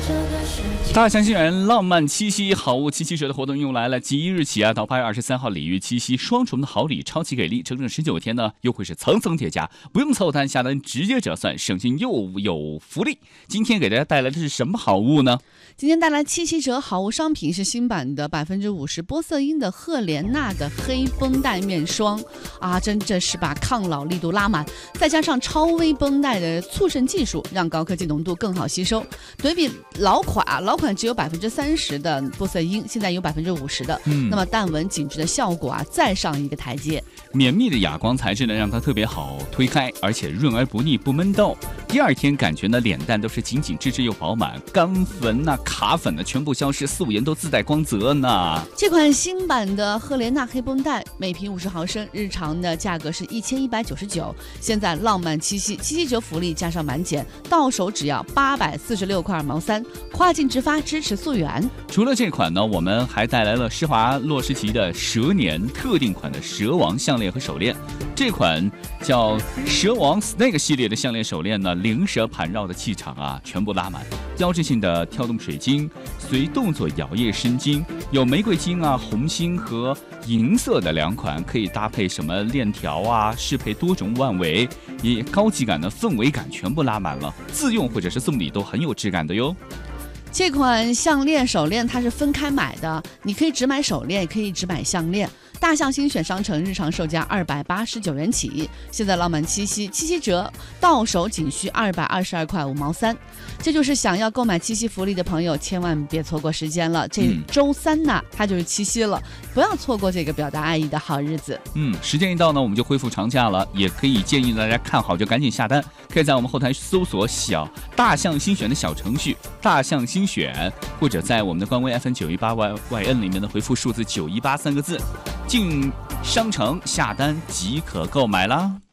大象新园浪漫七夕好物七七折的活动又来了，即日起到8月23号礼遇七夕，双重的好礼超级给力，整整19天呢，优惠是层层叠加，不用凑单，下单直接折算，省心又有福利。今天给大家带来的是什么好物呢？ 今天带来七七折好物商品是新版的50%玻色因的赫莲娜的黑绷带面霜啊，真的是把抗老力度拉满，再加上超微绷带的促渗技术，让高科技浓度更好吸收。对比老款只有30%的玻色因，现在有50%的，那么淡纹紧致的效果啊，再上一个台阶。 绵密的哑光材质呢，让它特别好推开，而且润而不腻，不闷痘。第二天感觉呢，脸蛋都是紧紧致致又饱满，干粉卡粉的全部消失，素颜都自带光泽呢。 这款新版的赫莲娜黑绷带，每瓶50毫升，日常的价格是1199，现在浪漫七夕折福利加上满减，到手只要846块2毛3，跨境直发，支持溯源。 除了这款呢，我们还带来了施华洛世奇的蛇年特定款的蛇王项链和手链。这款叫蛇王 Snake 系列的项链手链呢，灵蛇盘绕的气场啊，全部拉满，标志性的跳动水晶，随动作摇曳生金，有玫瑰金啊、红心和银色的两款，可以搭配什么链条啊，适配多种腕围，也高级感的氛围感全部拉满了，自用或者是送礼都很有质感的哟。 这款项链手链它是分开买的，你可以只买手链，也可以只买项链。大象新选商城日常售价289元起，现在浪漫七夕折，到手仅需222块5毛3。这就是想要购买七夕福利的朋友，千万别错过时间了。这周三呢，它就是七夕了，不要错过这个表达爱意的好日子。 时间一到呢，我们就恢复长假了，也可以建议大家看好就赶紧下单，可以在我们后台搜索大象新选的小程序大象新选，或者在我们的官微 FN918YN 里面的回复数字918 3个字，进商城下单即可购买啦。